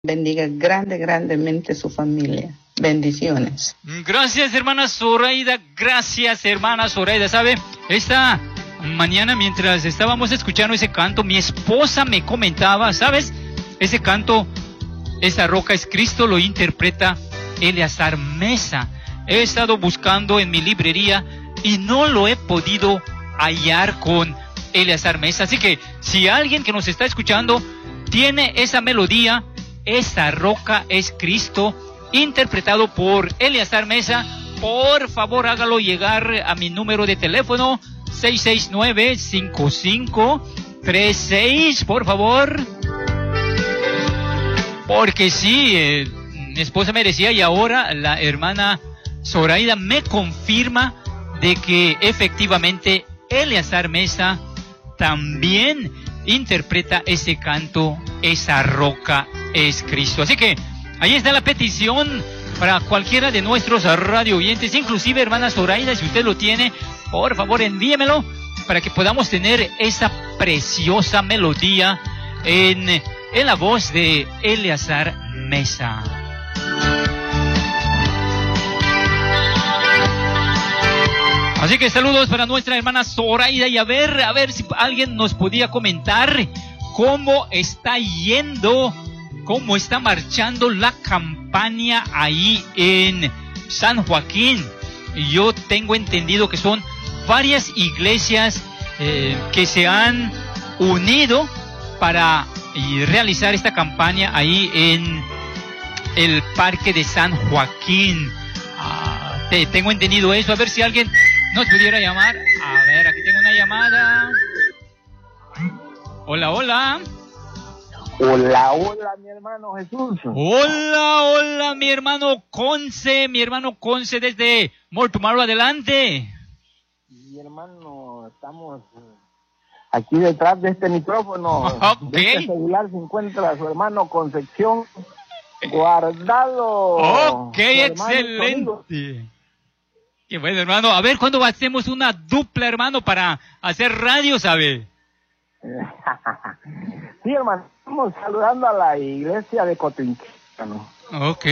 bendiga grandemente su familia. Bendiciones. Gracias, hermana Zoraida. Gracias, hermana Zoraida. ¿Sabe? Esta mañana, mientras estábamos escuchando ese canto, mi esposa me comentaba, ¿sabes? Ese canto, esa roca es Cristo, lo interpreta Eleazar Mesa. He estado buscando en mi librería y no lo he podido hallar con Eleazar Mesa. Así que si alguien que nos está escuchando tiene esa melodía, esa roca es Cristo, interpretado por Eleazar Mesa, por favor hágalo llegar a mi número de teléfono 669-5536, por favor. Porque sí, mi esposa me decía, y ahora la hermana Zoraida me confirma de que efectivamente Eleazar Mesa también interpreta ese canto, esa roca es Cristo. Así que ahí está la petición para cualquiera de nuestros radio oyentes, inclusive hermana Zoraida, si usted lo tiene, por favor envíemelo para que podamos tener esa preciosa melodía en la voz de Eleazar Mesa. Así que saludos para nuestra hermana Zoraida, y a ver si alguien nos podía comentar cómo está yendo, cómo está marchando la campaña ahí en San Joaquín. Yo tengo entendido que son varias iglesias que se han unido para realizar esta campaña ahí en el Parque de San Joaquín. Tengo entendido eso. A ver si alguien nos pudiera llamar. A ver, aquí tengo una llamada. Hola, hola. Hola, mi hermano Jesús. Hola, mi hermano Conce desde Mortumaro, adelante. Mi hermano, estamos aquí detrás de este micrófono. Ok. De este celular se encuentra su hermano Concepción Guardado. Ok, excelente. Qué bueno, hermano. A ver, ¿cuándo hacemos una dupla, hermano, para hacer radio, sabe? Sí, hermano. Estamos saludando a la iglesia de Cotinchano. Ok.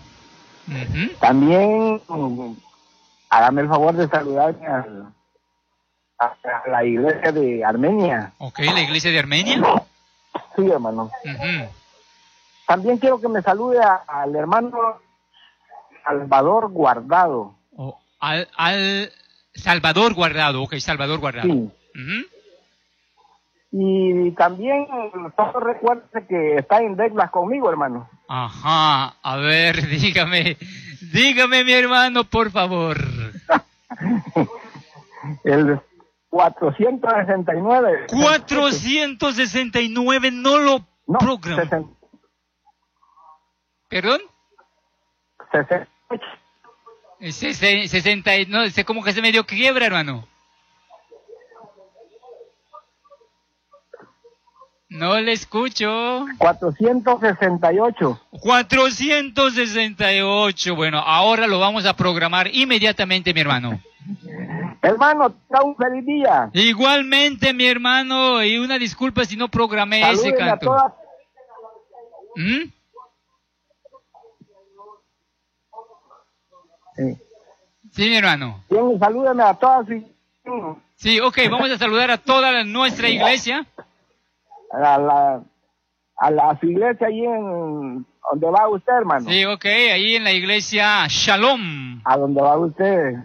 También hágame el favor de saludarme a la iglesia de Armenia. Ok, la iglesia de Armenia. Sí, hermano. También quiero que me salude al hermano Salvador Guardado. Al Salvador Guardado, ok, Salvador Guardado. Sí. Y también solo recuerde que está en Douglas conmigo, hermano. Ajá, a ver, dígame mi hermano, por favor. El 469. 469, no lo programa. ¿Perdón? 60, no sé, cómo que se me dio quiebra, hermano. No le escucho. 468. 468. Bueno, ahora lo vamos a programar inmediatamente, mi hermano. Hermano, tenga un feliz día. Igualmente, mi hermano, y una disculpa si no programé ese canto. Sí, mi hermano. Bien, salúdame a todas. Sí, ok, vamos a saludar a toda nuestra iglesia. A la iglesia ahí en donde va usted, hermano. Sí, ok, ahí en la iglesia Shalom. A donde va usted.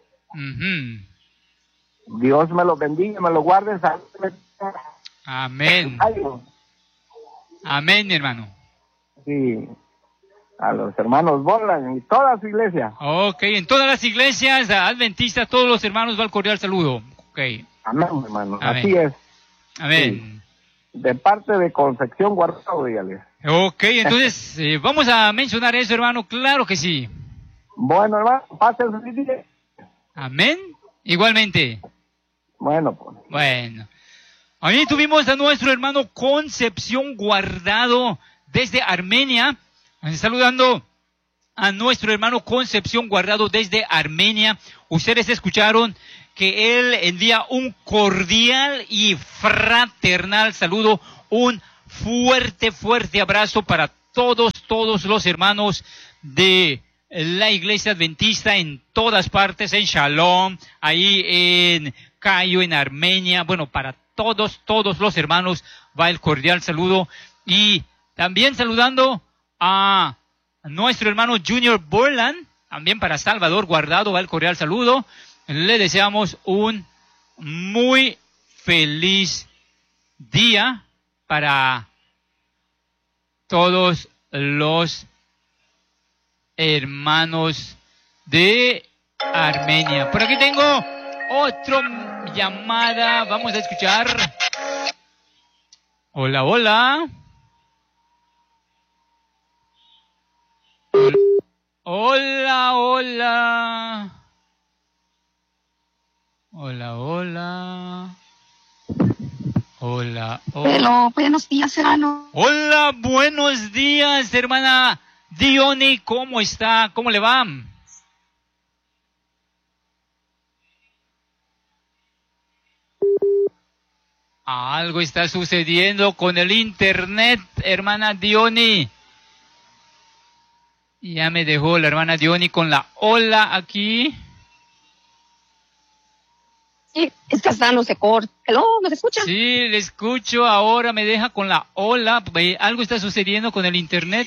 Dios me lo bendiga, me lo guarde. Amén. Amén, mi hermano. Sí. A los hermanos Borland y toda su iglesia. Ok, en todas las iglesias adventistas, todos los hermanos va el cordial saludo. Ok. Amén, hermano. Amén. Así es. Amén. Sí. De parte de Concepción Guardado, dígale. Ok, entonces vamos a mencionar eso, hermano. Claro que sí. Bueno, hermano, pasen feliz día. Amén. Igualmente. Bueno, pues. Bueno. Ahí tuvimos a nuestro hermano Concepción Guardado desde Armenia. Saludando a nuestro hermano Concepción Guardado desde Armenia. Ustedes escucharon que él envía un cordial y fraternal saludo, un fuerte abrazo para todos los hermanos de la iglesia adventista en todas partes, en Shalom, ahí en Cayo, en Armenia. Bueno, para todos los hermanos va el cordial saludo. Y también saludando a nuestro hermano Junior Borland, también para Salvador Guardado va el cordial saludo. Le deseamos un muy feliz día para todos los hermanos de Armenia. Por aquí tengo otra llamada. Vamos a escuchar. Hola, hola. Hola, hola. Hola, hola. Hola, hola. Hello, buenos días, hermano. Hola, buenos días, hermana Diony. ¿Cómo está? ¿Cómo le va? Algo está sucediendo con el internet, hermana Diony. Ya me dejó la hermana Diony con la hola aquí. Sí, es que hasta no se corta. Hello, ¿me escucha? Sí, le escucho. Ahora me deja con la hola. Algo está sucediendo con el internet.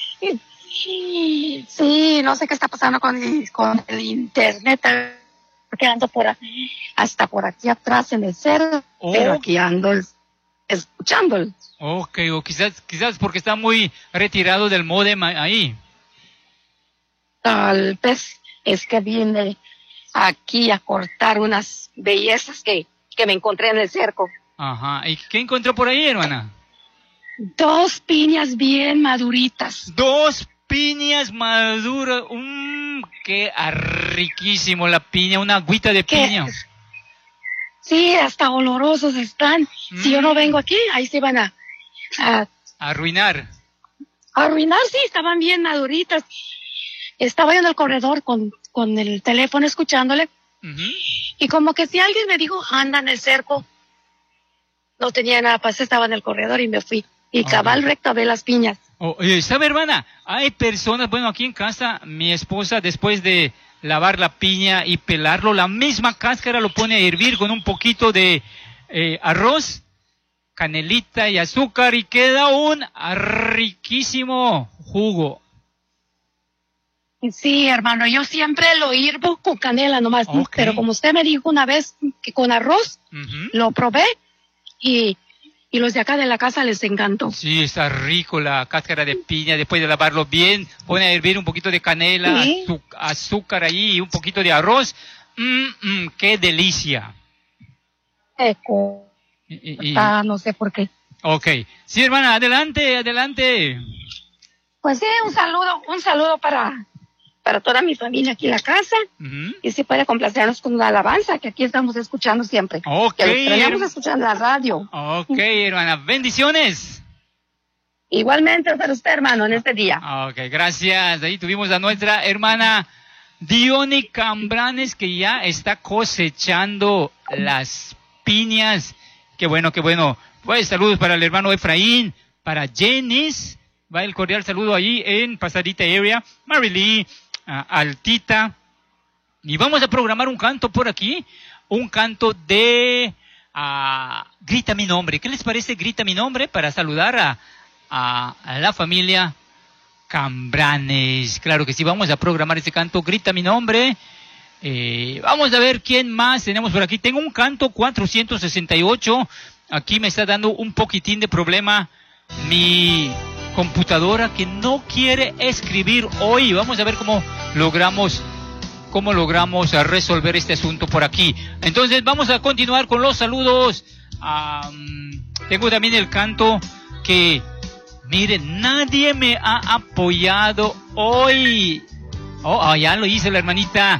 Sí, no sé qué está pasando con el internet. Porque ando hasta por aquí atrás en el cerro. Oh. Pero aquí ando escuchándolo. Ok, o quizás porque está muy retirado del módem ahí. Tal vez es que vine aquí a cortar unas bellezas que me encontré en el cerco. Ajá. ¿Y qué encontró por ahí, hermana? 2 piñas bien maduritas. 2 piñas maduras. Qué riquísimo la piña, una agüita de piña. Sí, hasta olorosos están. Si yo no vengo aquí, ahí se van a arruinar. Arruinar, sí, estaban bien maduritas. Estaba yo en el corredor con el teléfono escuchándole. Y como que si alguien me dijo, anda en el cerco. No tenía nada, pues estaba en el corredor y me fui. Y cabal recto a ver las piñas. ¿Sabe, hermana? Hay personas, bueno, aquí en casa, mi esposa, después de lavar la piña y pelarlo, la misma cáscara lo pone a hervir con un poquito de arroz, canelita y azúcar y queda un riquísimo jugo. Sí, hermano, yo siempre lo hirvo con canela nomás, pero como usted me dijo una vez que con arroz, lo probé y los de acá de la casa les encantó. Sí, está rico la cáscara de piña, después de lavarlo bien, pone a hervir un poquito de canela, ¿sí? azúcar ahí y un poquito de arroz. ¡Qué delicia! No sé por qué. Ok. Sí, hermana, adelante, adelante. Pues sí, un saludo para toda mi familia aquí en la casa. Y si puede complacernos con una alabanza que aquí estamos escuchando siempre. Ok. Que estamos escuchando la radio. Ok, hermana. Bendiciones. Igualmente para usted, hermano, en este día. Ok, gracias. Ahí tuvimos a nuestra hermana Diony Cambranes, que ya está cosechando las piñas. Qué bueno, qué bueno. Pues saludos para el hermano Efraín, para Jenis. Va el cordial saludo ahí en Pasadita Area. Marilee, Altita. Y vamos a programar un canto por aquí. Un canto de Grita mi nombre. ¿Qué les parece Grita mi nombre? Para saludar a la familia Cambranes. Claro que sí, vamos a programar ese canto. Grita mi nombre. Vamos a ver quién más tenemos por aquí. Tengo un canto 468. Aquí me está dando un poquitín de problema mi computadora que no quiere escribir hoy. Vamos a ver cómo logramos resolver este asunto por aquí. Entonces vamos a continuar con los saludos. Tengo también el canto que, miren, nadie me ha apoyado hoy. Ya lo hizo la hermanita.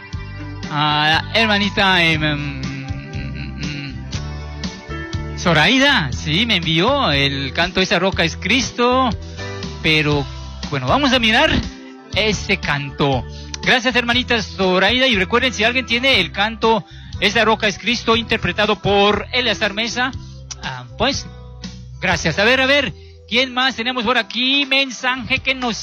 Zoraida, sí, me envió el canto Esa roca es Cristo. Pero, bueno, vamos a mirar este canto. Gracias, hermanita Zoraida. Y recuerden, si alguien tiene el canto Esa roca es Cristo, interpretado por Eleazar Mesa, pues, gracias. A ver, ¿Quién más tenemos por aquí? Mensaje que nos